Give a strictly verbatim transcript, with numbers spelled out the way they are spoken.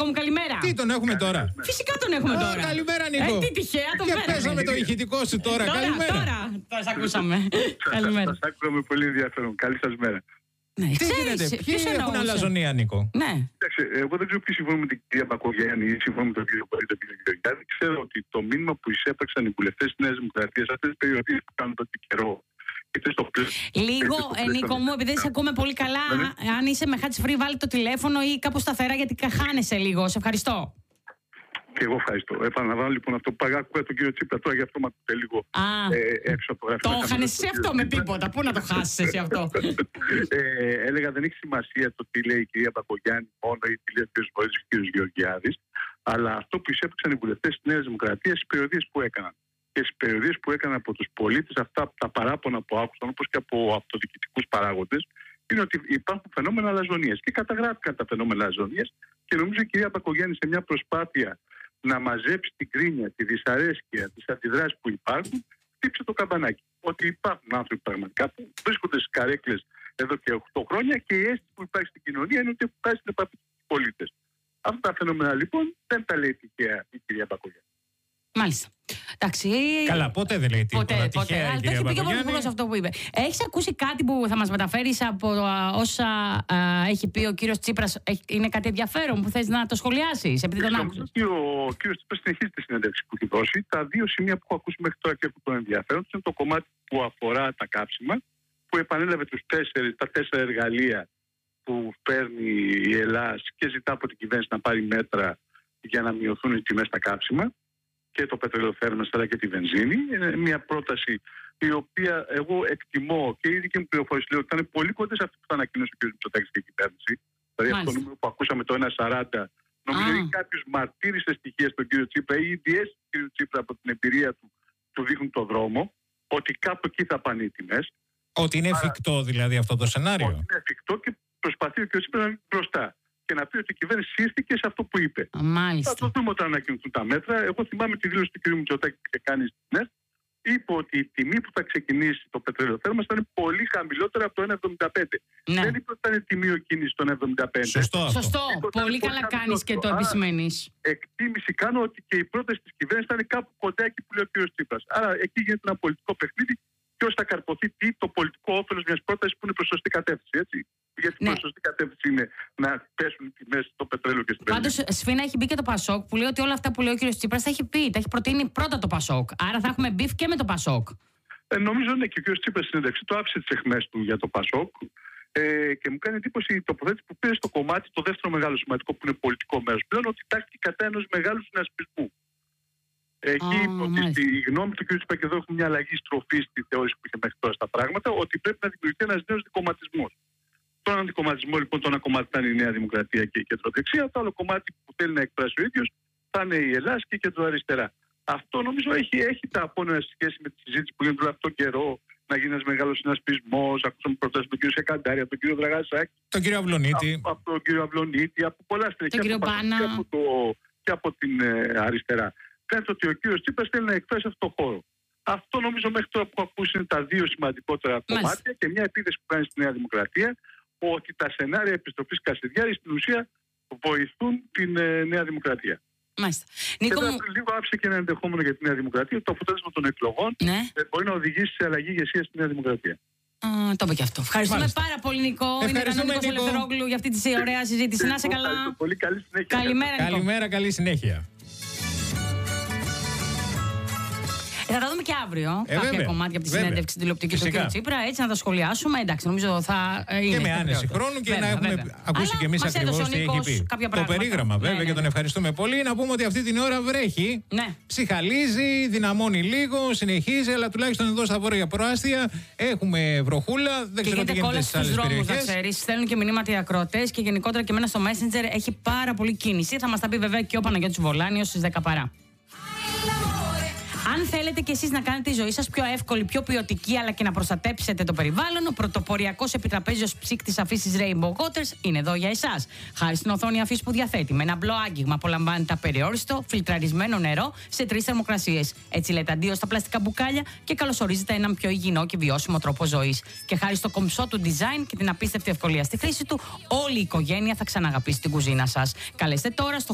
μου, καλημέρα. Τι τον έχουμε τώρα? Φυσικά τον έχουμε Α, τώρα. καλημέρα, Νίκο. Ε, τι τυχαία, τον Και φέραμε. πέσαμε το ηχητικό σου τώρα. Τώρα, Καλημέρα. τώρα θα σ' ακούσαμε. Καλημέρα. Σας άκουγα με πολύ ενδιαφέρον. Καλή σας μέρα. Ναι, Τι ξέρεις, γίνεται, ποιος ποιοι έχουν εννοούσε? αλαζονία, Νίκο? Ναι. Κοιτάξτε, εγώ δεν ξέρω ποιοι συμφωνούν με την κυρία Μπακογιάννη ή συμφωνούν με τον κύριο Πολίτη, τον κύριο Γεωργιάδη. Ξέρω ότι το μήνυμα που εισέπραξαν οι βουλευτές της Νέας Δημοκρατίας αυτές τις περιοδίες που κάνουν τότε καιρό. Λίγο, ε, Νίκο μου, επειδή σε ακούμε πολύ καλά, αν είσαι με hands free, βάλει το τηλέφωνο ή κάπου σταθερά, γιατί χάνεσαι λίγο. Σε ευχαριστώ. Και εγώ ευχαριστώ. Επαναλαμβάνω λοιπόν αυτό που άκουγα τον κύριο Τσίπρα τώρα, γι' αυτό με ακούτε λίγο ε, έξω από το γραφείο. Το χάνεσαι σε αυτό με τίποτα. Πού να το χάσεις εσύ αυτό? ε, έλεγα δεν έχει σημασία το τι λέει η κυρία Μπακογιάννη μόνο ή τι λέει ο κύριος Βορύδης και ο κύριος Γεωργιάδης, αλλά αυτό που εισέπραξαν οι βουλευτές της Νέας Δημοκρατίας στις περιοδίες που έκαναν. Και στις περιοδίες που έκαναν από τους πολίτες, αυτά τα παράπονα που άκουσαν, όπως και από αυτοδιοικητικούς παράγοντες, είναι ότι υπάρχουν φαινόμενα αλαζονίας. Και καταγράφηκαν τα φαινόμενα αλαζονίας και νομίζω η κυρία Μπακογιάννη σε μια προσπάθεια να μαζέψει την κρίνια, τη δυσαρέσκεια, τις αντιδράσεις που υπάρχουν, χτύψε το καμπανάκι. Ότι υπάρχουν άνθρωποι πραγματικά που βρίσκονται στις καρέκλες εδώ και οκτώ χρόνια και η αίσθηση που υπάρχει στην κοινωνία είναι ότι έχουν φτάσει στην επαφή με τους πολίτες. Αυτά τα φαινόμενα λοιπόν δεν τα λέει τυχαία η κυρία Μπακογιάννη. Μάλιστα. Εντάξει. Καλά, ποτέ δεν λέει τίποτα. Ποτέ, Τυχαία, ποτέ. Αλλά το κυρία έχει πει και ο Μπακογιάννη. Πρωθυπουργός αυτό που είπε. Έχεις ακούσει κάτι που θα μας μεταφέρεις από α, όσα α, έχει πει ο κύριος Τσίπρας? Έχει, είναι κάτι ενδιαφέρον που θες να το σχολιάσεις, επειδή τον άκουσες? Ο κύριος Τσίπρας συνεχίζει τη συνέντευξη που έχει δώσει. Τα δύο σημεία που έχω ακούσει μέχρι τώρα και έχουν τον ενδιαφέρον είναι το κομμάτι που αφορά τα κάψιμα, που επανέλαβε τους τέσσερις, τα τέσσερα εργαλεία που παίρνει η Ελλάδα και ζητά από την κυβέρνηση να πάρει μέτρα για να μειωθούν οι τιμές στα κάψιμα, και το πετρελαιοθέρμανση αλλά και τη βενζίνη. Είναι μια πρόταση η οποία εγώ εκτιμώ και η δική μου πληροφόρηση λέει ότι ήταν πολύ κοντά σε αυτή που θα ανακοινώσει ο κ. Μητσοτάκης και η κυβέρνηση. Δηλαδή αυτό το νούμερο που ακούσαμε το ένα σαράντα, νομίζω ότι κάποιο μαρτύρησε στοιχεία στον κ. Τσίπρα ή οι πιέσεις του κ. Τσίπρα από την εμπειρία του του δείχνουν το δρόμο, ότι κάπου εκεί θα πάνε οι τιμές. Ότι είναι εφικτό δηλαδή αυτό το σενάριο. Ότι είναι εφικτό και προσπαθεί ο κ. Τσίπρα να είναι μπροστά και να πει ότι η κυβέρνηση σύστηκε σε αυτό που είπε. Μάλιστα. Θα το δούμε όταν ανακοινωθούν τα μέτρα. Εγώ θυμάμαι τη δήλωση του κ. Μητσοτάκη που είχε κάνει στην ΕΡΤ. Είπε ότι η τιμή που θα ξεκινήσει το πετρελαιοθέρμανση θα είναι πολύ χαμηλότερα από το ένα εβδομήντα πέντε. Ναι. Δεν είπε ότι θα είναι τιμίο κίνηση το ένα εβδομήντα πέντε. Σωστό αυτό. Σωστό. Τίποτα, Πολύ είναι καλά πολύ κάνεις και το χαμηλότερο. επισημαίνεις. Εκτίμηση κάνω ότι και η πρόταση της κυβέρνησης θα είναι κάπου κοντά εκεί που λέει ο κ. Τσίπρας. Άρα εκεί γίνεται ένα πολιτικό παιχνίδι. Ποιος θα καρποθεί τι, το πολιτικό όφελος μιας πρότασης που είναι προς σωστή κατεύθυνση, έτσι. Γιατί Ναι. προς σωστή κατεύθυνση είναι να πέσουν οι τιμές στο πετρέλαιο και στην Πάντως, βενζίνη. Σφίνα, έχει μπει και το Πασόκ που λέει ότι όλα αυτά που λέει ο κύριος Τσίπρας τα έχει πει. Τα έχει προτείνει πρώτα το Πασόκ. Άρα θα έχουμε μπιφ και με το Πασόκ. Ε, νομίζω ναι, και ο κ. Τσίπρας στην ένταξη το άφησε τις αιχμές του για το Πασόκ. Ε, και μου κάνει εντύπωση η τοποθέτηση που πήρε στο κομμάτι, το δεύτερο μεγάλο σημαντικό που είναι πολιτικό μέρος πλέον, ότι τάχθηκε κατά ενός μεγάλου συνασπισμού. Εκεί Α, ότι μάλιστα. η γνώμη του κ. Τσίπρα, και εδώ έχουμε μια αλλαγή στροφή στη θεώρηση που είχε μέχρι τώρα στα πράγματα, ότι πρέπει να δημιουργηθεί ένας νέος δικομματισμός. Τον αντικομματισμό λοιπόν, το ένα κομμάτι θα είναι η Νέα Δημοκρατία και η κεντροδεξιά, το άλλο κομμάτι που θέλει να εκφράσει ο ίδιος θα είναι η Ελλάδα και η κεντροαριστερά. Αυτό νομίζω έχει, έχει τα απόνερα σε σχέση με τη συζήτηση που γίνεται όλο αυτόν τον καιρό, να γίνει ένας μεγάλος συνασπισμός. Ακούσαμε προτάσεις από τον κύριο Σεκαντάρη, από τον κύριο Δραγασάκη, Τον κύριο Αυλονίτη. από, από τον κύριο Αυλονίτη, από πολλά στελεχεία, κύριο από, Μπάνα. και από, το, και από την ε, αριστερά. Φαίνεται ότι ο κύριος Τσίπρας θέλει να εκφράσει αυτό το χώρο. Αυτό νομίζω μέχρι τώρα που έχω ακούσει είναι τα δύο σημαντικότερα Μάλιστα. κομμάτια και μια επίθεση που κάνει στη Νέα Δημοκρατία, ότι τα σενάρια επιστροφής Κασιδιάρη στην ουσία βοηθούν την ε, Νέα Δημοκρατία. Μάλιστα. Και Νίκο τώρα μου. λίγο άφησε και ένα ενδεχόμενο για τη Νέα Δημοκρατία. Το αποτέλεσμα των εκλογών Ναι. ε, μπορεί να οδηγήσει σε αλλαγή ηγεσία στη Νέα Δημοκρατία. Α, το είπα και αυτό. Ευχαριστούμε Μάλιστα. πάρα πολύ, Νικό. Ευχαριστούμε, Είναι ο Νίκος Νίκο. Ελευθερόγλου για αυτή τη ωραία συζήτηση. Να είσαι καλά. Ευχαριστώ πολύ. Καλή συνέχεια. Καλημέρα, Νικό. Καλημέρα, καλή συνέχεια. Ε, θα τα δούμε και αύριο. Ε, κάποια βέβαια. κομμάτια από τη Βέβαια. συνέντευξη τηλεοπτική του Φυσικά. κ. Τσίπρα. Έτσι να τα σχολιάσουμε. Εντάξει, νομίζω θα ε, είναι. Και με στην άνεση ποιότητα. χρόνου και Βέβαια, να έχουμε βέβαια. ακούσει Αλλά κι εμείς μας ακριβώς έδωσε ο τι έχει Νίκος πει. κάποια Το πράγματα. περίγραμμα, βέβαια, Ναι, ναι, και τον ναι. ευχαριστούμε πολύ. Να πούμε ότι αυτή την ώρα βρέχει. Ναι. Ψυχαλίζει, δυναμώνει λίγο, συνεχίζει, αλλά τουλάχιστον εδώ στα βόρεια προάστια έχουμε βροχούλα. Δεν Και ξέρω τι γίνεται γίνεται κόλλαση στις στους άλλες δρόμους, να περιοχές. ξέρεις. Στέλνουν και μηνύματα οι ακροατές και γενικότερα και εμένα στο Messenger έχει πάρα πολύ κίνηση. Θα μας τα πει βέβαια και ο Παναγιώτης Βολάνιος στις δέκα παρά. Αν θέλετε κι εσείς να κάνετε τη ζωή σας πιο εύκολη, πιο ποιοτική, αλλά και να προστατέψετε το περιβάλλον, ο πρωτοποριακός επιτραπέζιος ψύκτης αφήσης Rainbow Waters είναι εδώ για εσάς. Χάρη στην οθόνη αφής που διαθέτει, με ένα μπλό άγγιγμα απολαμβάνετε απεριόριστο, φιλτραρισμένο νερό σε τρεις θερμοκρασίες. Έτσι λέτε αντίο στα πλαστικά μπουκάλια και καλωσορίζετε έναν πιο υγιεινό και βιώσιμο τρόπο ζωής. Και χάρη στο κομψό του design και την απίστευτη ευκολία στη χρήση του, όλη η οικογένεια θα ξαναγαπήσει την κουζίνα σας. Καλέστε τώρα στο